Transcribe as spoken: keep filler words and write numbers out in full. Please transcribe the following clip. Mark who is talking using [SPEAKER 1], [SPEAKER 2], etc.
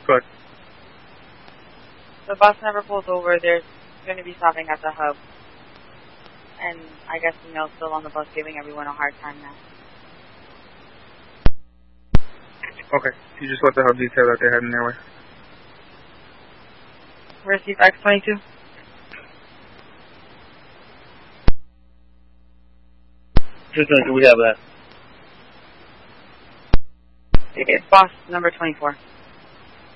[SPEAKER 1] Good.
[SPEAKER 2] The bus never pulls over. They're going to be stopping at the hub. And I guess the mail's still on the bus giving everyone a hard time now.
[SPEAKER 1] Okay. You just let the hub detail that they're heading their way.
[SPEAKER 2] Receive X twenty-two.
[SPEAKER 3] Do we have that?
[SPEAKER 2] It's boss number twenty-four.